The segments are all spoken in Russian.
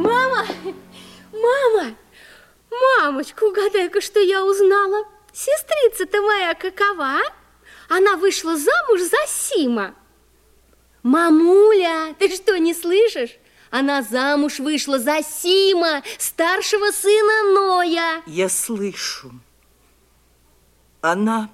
Мама! Мама! Мамочка, угадай-ка, что я узнала. Сестрица-то моя какова? Она вышла замуж за Сима. Мамуля, ты что, не слышишь? Она замуж вышла за Сима, старшего сына Ноя. Я слышу. Она...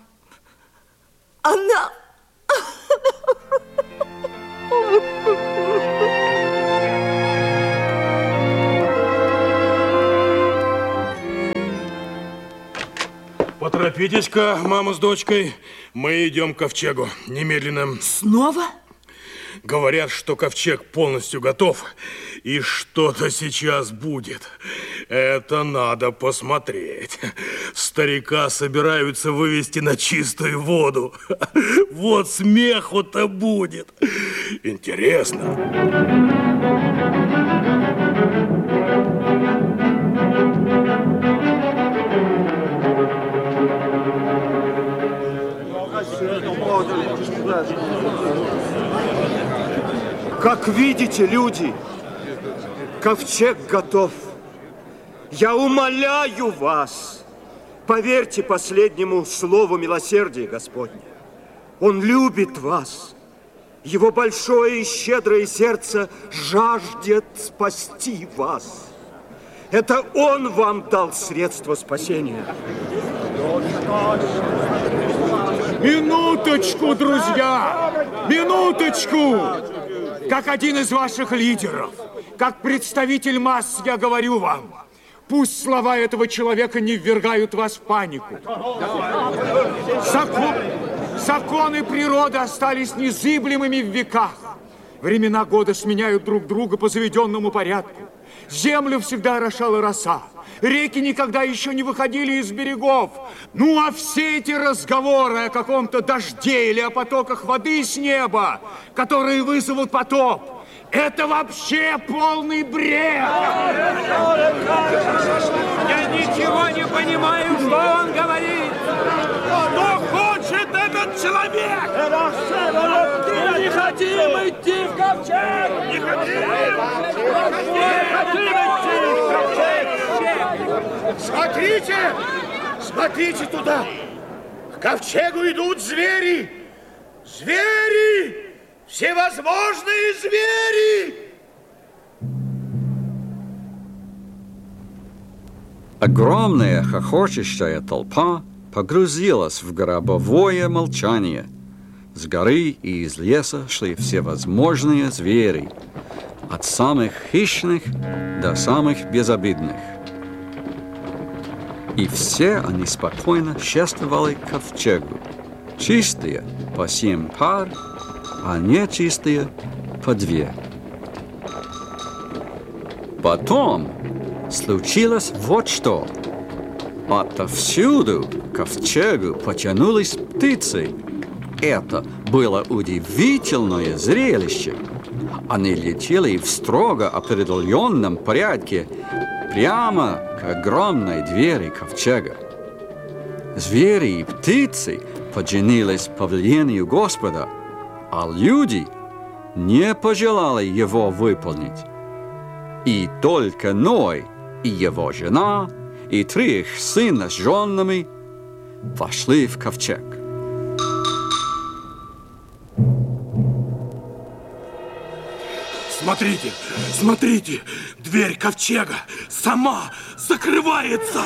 Поторопитесь-ка, мама с дочкой. Мы идем к ковчегу. Немедленно. Снова? Говорят, что ковчег полностью готов, и что-то сейчас будет. Это надо посмотреть. Старика собираются вывести на чистую воду. Вот смеху-то будет. Интересно. Как видите, люди, ковчег готов. Я умоляю вас, поверьте последнему слову милосердия Господня. Он любит вас. Его большое и щедрое сердце жаждет спасти вас. Это Он вам дал средства спасения. Минуточку, друзья! Минуточку! Как один из ваших лидеров, как представитель масс, я говорю вам, пусть слова этого человека не ввергают вас в панику. Законы природы остались незыблемыми в веках. Времена года сменяют друг друга по заведенному порядку. Землю всегда орошала роса. Реки никогда еще не выходили из берегов. Ну, а все эти разговоры о каком-то дожде или о потоках воды с неба, которые вызовут потоп, это вообще полный бред. Я ничего не понимаю, что он говорит. Что хочет этот человек? Мы не хотим идти в ковчег! Не хотим! Смотрите! Смотрите туда! К ковчегу идут звери! Звери! Всевозможные звери! Огромная хохочущая толпа погрузилась в гробовое молчание. С горы и из леса шли всевозможные звери, от самых хищных до самых безобидных. И все они спокойно шествовали к ковчегу, чистые по 7 пар, а нечистые по 2. Потом случилось вот что. Отовсюду к ковчегу потянулись птицы. Это было удивительное зрелище. Они летели в строго определенном порядке прямо к огромной двери ковчега. Звери и птицы подчинились повелению Господа, а люди не пожелали его выполнить. И только Ной и его жена и 3 их сына с женами вошли в ковчег. Смотрите, смотрите, дверь ковчега сама закрывается.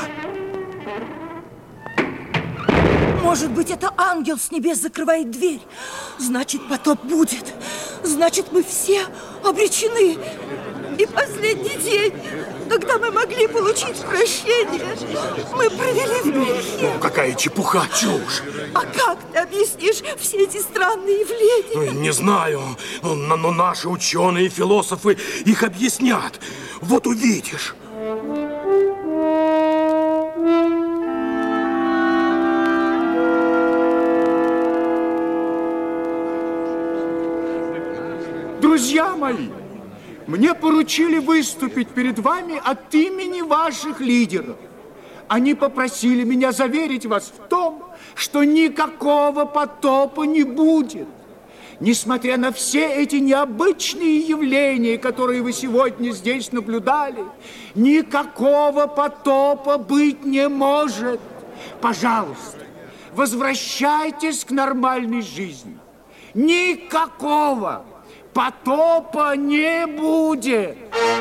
Может быть, это ангел с небес закрывает дверь. Значит, потоп будет. Значит, мы все обречены. И последний день, когда мы могли получить прощение, мы провели в грехе. Ну, какая чепуха, чушь. А как ты объяснишь все эти странные явления? Не знаю, но наши ученые и философы их объяснят. Вот увидишь. Друзья мои, мне поручили выступить перед вами от имени ваших лидеров. Они попросили меня заверить вас в том, что никакого потопа не будет. несмотря на все эти необычные явления, которые вы сегодня здесь наблюдали, никакого потопа быть не может. Пожалуйста, возвращайтесь к нормальной жизни. Никакого потопа не будет.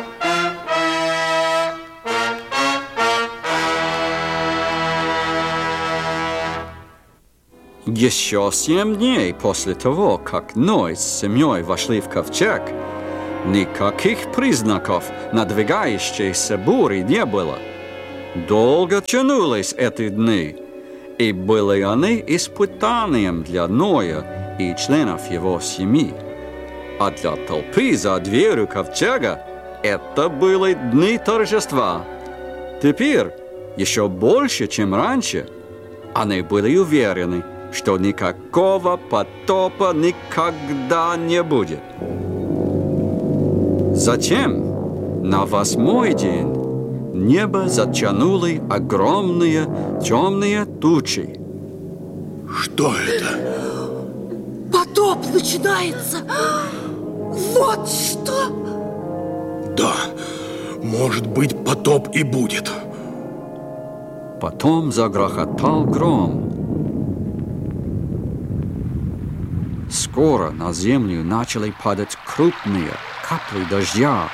Еще 7 дней после того, как Ной с семьей вошли в ковчег, никаких признаков надвигающейся бури не было. Долго тянулись эти дни, и были они испытанием для Ноя и членов его семьи. А для толпы за дверью ковчега это были дни торжества. Теперь, еще больше, чем раньше, они были уверены, что никакого потопа никогда не будет. Затем, на 8-й день, небо затянули огромные темные тучи. Что это? Потоп начинается. Вот что. Да, может быть, потоп и будет. Потом загрохотал гром. Скоро на землю начали падать крупные капли дождя.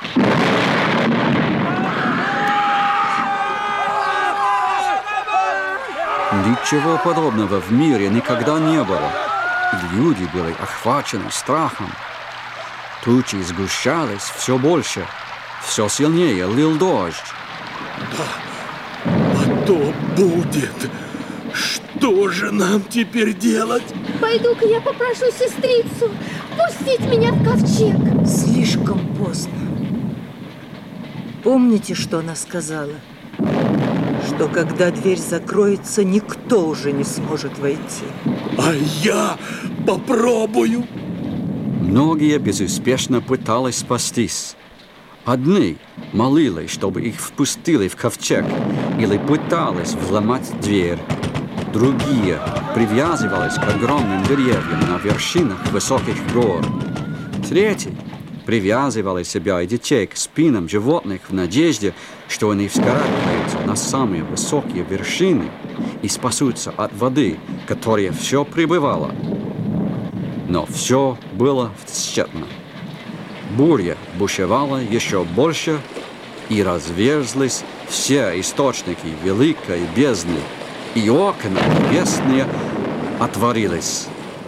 Ничего подобного в мире никогда не было, и люди были охвачены страхом. Тучи сгущались все больше, все сильнее лил дождь. Да, потоп будет. Что же нам теперь делать? Пойду-ка я попрошу сестрицу пустить меня в ковчег. Слишком поздно. Помните, что она сказала? Что когда дверь закроется, никто уже не сможет войти. А я попробую. Многие безуспешно пытались спастись. Одни молились, чтобы их впустили в ковчег, или пытались взломать дверь. Другие привязывались к огромным деревьям на вершинах высоких гор. Третьи привязывали себя и детей к спинам животных в надежде, что они вскарабкаются на самые высокие вершины и спасутся от воды, которая все прибывала. Но все было тщетно. Буря бушевала еще больше, и разверзлись все источники великой бездны, и окна небесные отворились.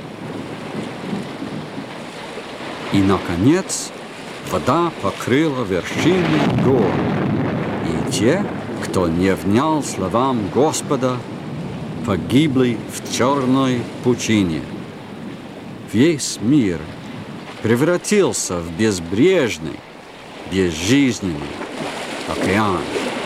И, наконец, вода покрыла вершины гор, и те, кто не внял словам Господа, погибли в черной пучине. Весь мир превратился в безбрежный, безжизненный океан.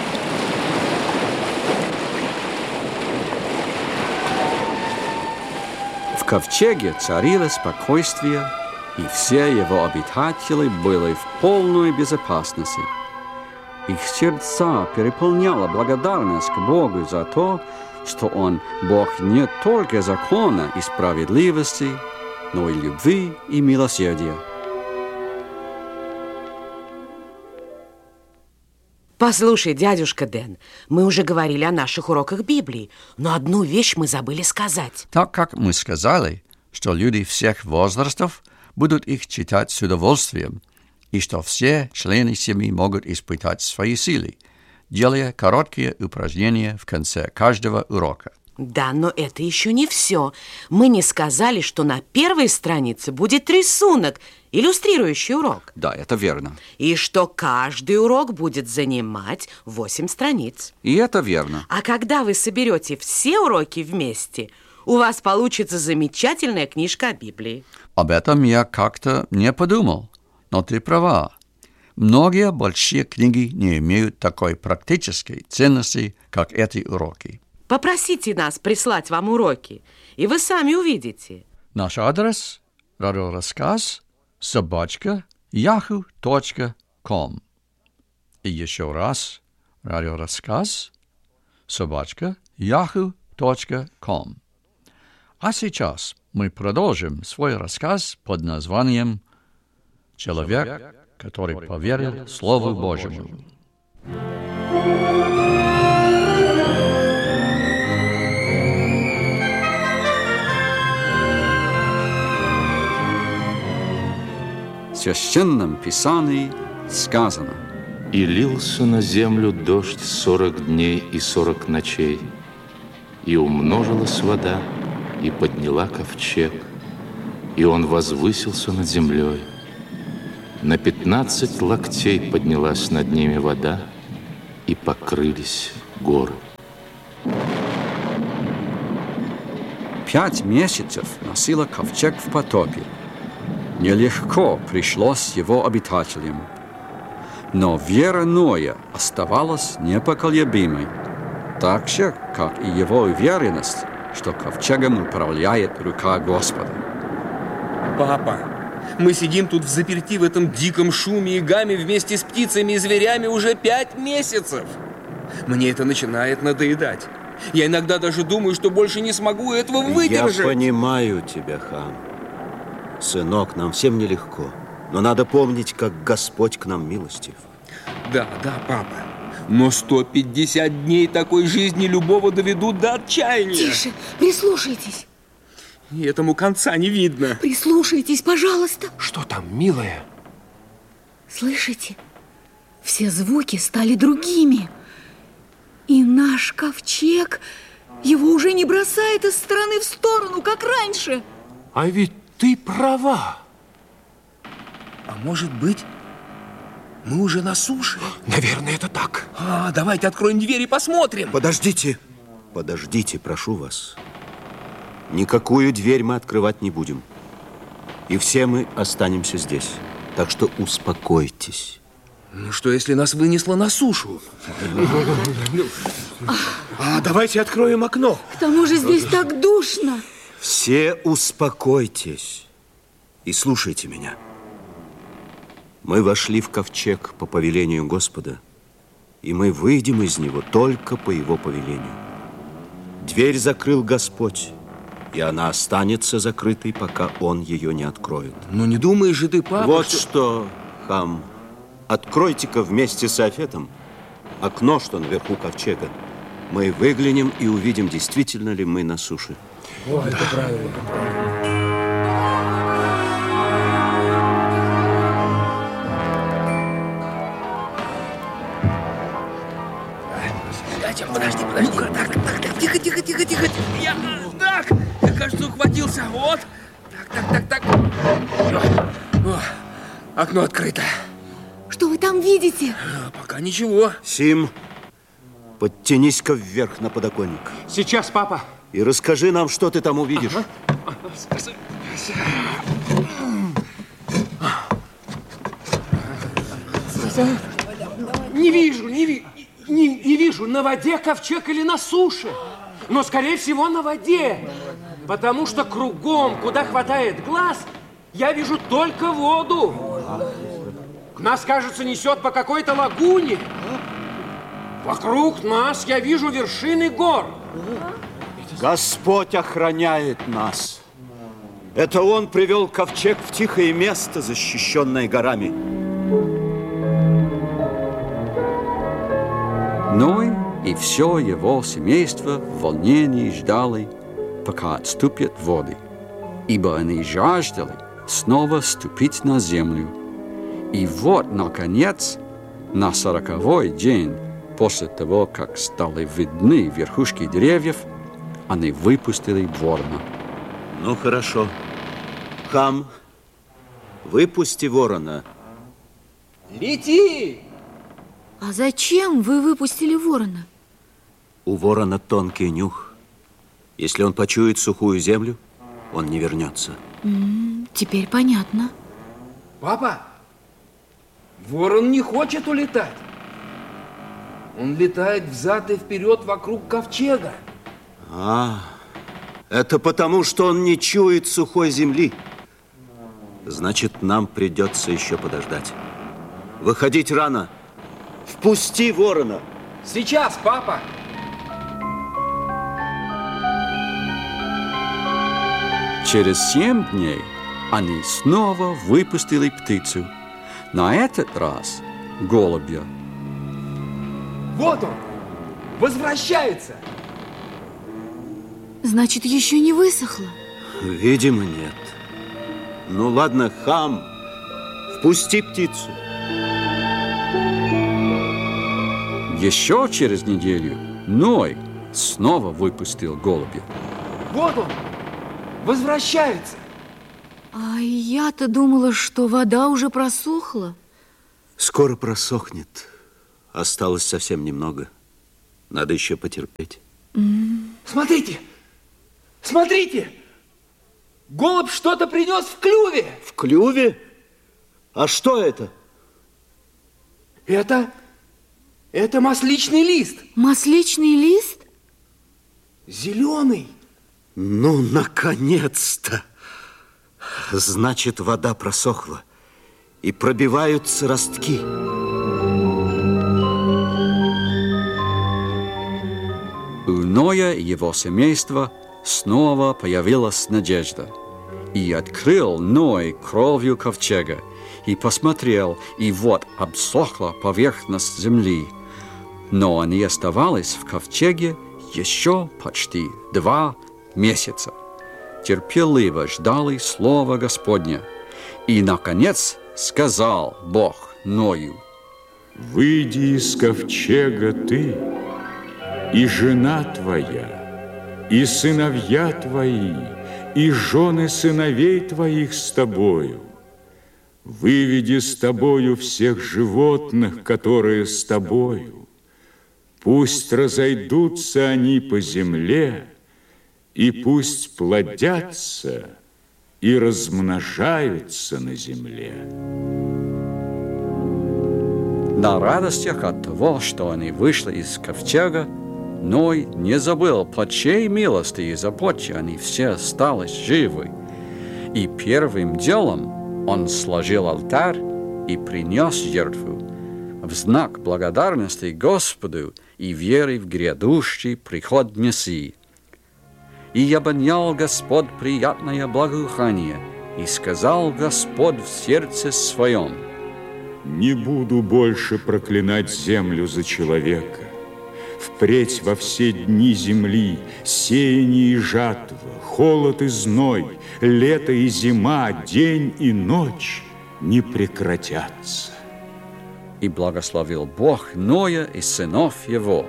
В ковчеге царило спокойствие, и все его обитатели были в полной безопасности. Их сердца переполняла благодарность к Богу за то, что Он Бог не только закона и справедливости, но и любви и милосердия. Послушай, дядюшка Дэн, мы уже говорили о наших уроках Библии, но одну вещь мы забыли сказать. Так как мы сказали, что люди всех возрастов будут их читать с удовольствием, и что все члены семьи могут испытать свои силы, делая короткие упражнения в конце каждого урока. Да, но это еще не все. Мы не сказали, что на первой странице будет рисунок, иллюстрирующий урок. Да, это верно. И что каждый урок будет занимать 8 страниц. И это верно. А когда вы соберете все уроки вместе, у вас получится замечательная книжка о Библии. Об этом я как-то не подумал, но ты права. Многие большие книги не имеют такой практической ценности, как эти уроки. Попросите нас прислать вам уроки, и вы сами увидите. Наш адрес – radiorasskaz@yahoo.com. И еще раз – radiorasskaz@yahoo.com. А сейчас мы продолжим свой рассказ под названием «Человек, который поверил Слову Божьему». В Священном Писании сказано: «И лился на землю дождь 40 дней и 40 ночей, и умножилась вода, и подняла ковчег, и он возвысился над землей. На 15 локтей поднялась над ними вода, и покрылись горы». 5 месяцев носила ковчег в потопе. Нелегко пришлось его обитателям. Но вера Ноя оставалась непоколебимой, так же, как и его уверенность, что ковчегом управляет рука Господа. Папа, мы сидим тут взаперти в этом диком шуме и гаме вместе с птицами и зверями уже 5 месяцев. Мне это начинает надоедать. Я иногда даже думаю, что больше не смогу этого выдержать. Я понимаю тебя, Хам. Сынок, нам всем нелегко. Но надо помнить, как Господь к нам милостив. Да, папа. Но 150 дней такой жизни любого доведут до отчаяния. Тише, прислушайтесь. И этому конца не видно. Прислушайтесь, пожалуйста. Что там, милая? Слышите? Все звуки стали другими. И наш ковчег, его уже не бросает из стороны в сторону, как раньше. А ведь ты права. А может быть, мы уже на суше? Наверное, это так. Давайте откроем дверь и посмотрим. Подождите, прошу вас. Никакую дверь мы открывать не будем. И все мы останемся здесь. Так что успокойтесь. Ну что, если нас вынесло на сушу? Давайте откроем окно. К тому же здесь так душно. Все успокойтесь и слушайте меня. Мы вошли в ковчег по повелению Господа, и мы выйдем из него только по его повелению. Дверь закрыл Господь, и она останется закрытой, пока он ее не откроет. Ну не думаешь же ты, папа, Вот что, Хам, откройте-ка вместе с Афетом окно, что наверху ковчега. Мы выглянем и увидим, действительно ли мы на суше. Это правильно. Подожди. Тихо. Я, кажется, ухватился. Вот. Так. Окно открыто. Что вы там видите? Пока ничего. Сим, подтянись-ка вверх на подоконник. Сейчас, папа. И расскажи нам, что ты там увидишь. Не вижу, на воде ковчег или на суше. Но, скорее всего, на воде. Потому что кругом, куда хватает глаз, я вижу только воду. Нас, кажется, несет по какой-то лагуне. Вокруг нас я вижу вершины гор. Господь охраняет нас. Это Он привел ковчег в тихое место, защищенное горами. Ной и все его семейство в волнении ждали, пока отступят воды, ибо они жаждали снова ступить на землю. И вот, наконец, на 40-й день после того, как стали видны верхушки деревьев, они выпустили ворона. Ну, хорошо. Хам, выпусти ворона. Лети! А зачем вы выпустили ворона? У ворона тонкий нюх. Если он почует сухую землю, он не вернется. Теперь понятно. Папа, ворон не хочет улетать. Он летает взад и вперед вокруг ковчега. Это потому, что он не чует сухой земли. Значит, нам придется еще подождать. Выходить рано. Впусти ворона. Сейчас, папа. Через 7 дней они снова выпустили птицу. На этот раз голубя. Вот он! Возвращается! Значит, еще не высохло? Видимо, нет. Ну ладно, хам, впусти птицу. Еще через неделю Ной снова выпустил голубя. Вот он! Возвращается! А я-то думала, что вода уже просохла. Скоро просохнет. Осталось совсем немного. Надо еще потерпеть. Смотрите! Смотрите! Голубь что-то принес в клюве! В клюве? А что это? Это масличный лист. Масличный лист? Зеленый. Ну, наконец-то! Значит, вода просохла, и пробиваются ростки. У Ноя и его семейства снова появилась надежда. И открыл Ной кровью ковчега, и посмотрел, и вот обсохла поверхность земли. Но они оставались в ковчеге еще почти 2 месяца. Терпеливо ждали слова Господня. И, наконец, сказал Бог Ною: «Выйди из ковчега ты, и жена твоя, и сыновья твои, и жены сыновей твоих с тобою. Выведи с тобою всех животных, которые с тобою. Пусть разойдутся они по земле, и пусть плодятся и размножаются на земле». На радостях от того, что они вышли из ковчега, Ной не забыл, по чьей милости и заботе они все остались живы. И первым делом он сложил алтарь и принес жертву в знак благодарности Господу и веры в грядущий приход Мессии. И обонял Господь приятное благоухание, и сказал Господь в сердце своем: «Не буду больше проклинать землю за человека. Впредь во все дни земли сеяние и жатва, холод и зной, лето и зима, день и ночь не прекратятся». И благословил Бог Ноя и сынов его.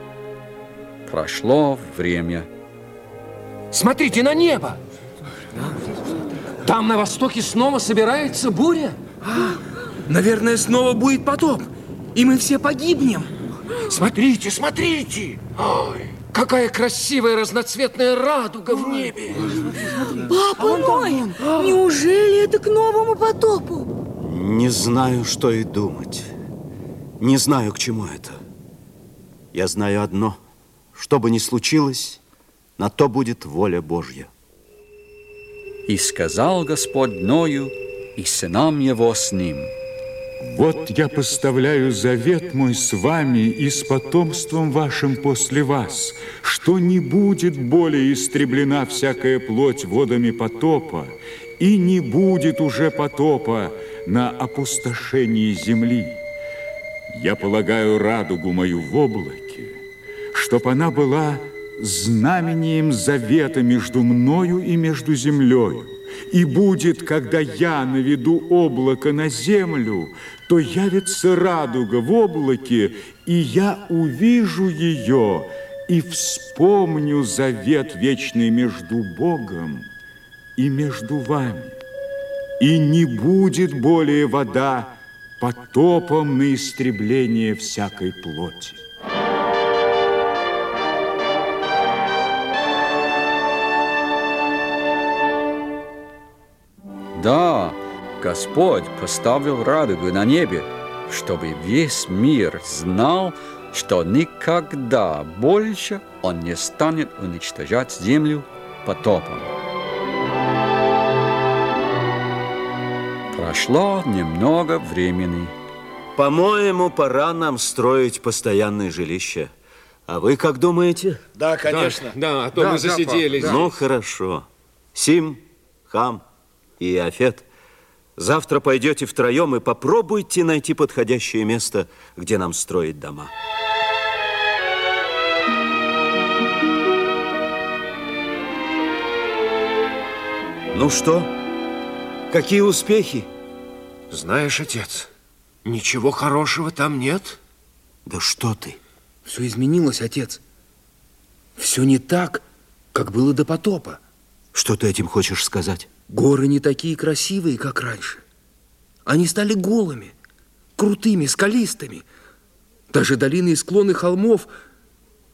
Прошло время. Смотрите на небо! Там на востоке снова собирается буря. Наверное, снова будет потоп, и мы все погибнем. Смотрите, смотрите! Ой, какая красивая разноцветная радуга в небе! Папа Ной, неужели это к новому потопу? Не знаю, что и думать. Не знаю, к чему это. Я знаю одно. Что бы ни случилось, на то будет воля Божья. И сказал Господь Ною и сынам его с ним: «Вот я поставляю завет мой с вами и с потомством вашим после вас, что не будет более истреблена всякая плоть водами потопа, и не будет уже потопа на опустошении земли. Я полагаю радугу мою в облаке, чтоб она была знамением завета между мною и между землею. И будет, когда я наведу облако на землю, то явится радуга в облаке, и я увижу ее и вспомню завет вечный между Богом и между вами. И не будет более вода потопом на истребление всякой плоти». Да, Господь поставил радугу на небе, чтобы весь мир знал, что никогда больше Он не станет уничтожать землю потопом. Прошло немного времени. По-моему, пора нам строить постоянное жилище. А вы как думаете? Да, конечно. Да, а то мы засиделись. Ну, хорошо. Сим, Хам и Иофет, завтра пойдете втроем и попробуйте найти подходящее место, где нам строить дома. Ну что, какие успехи? Знаешь, отец, ничего хорошего там нет. Да что ты? Все изменилось, отец. Все не так, как было до потопа. Что ты этим хочешь сказать? Горы не такие красивые, как раньше. Они стали голыми, крутыми, скалистыми. Даже долины и склоны холмов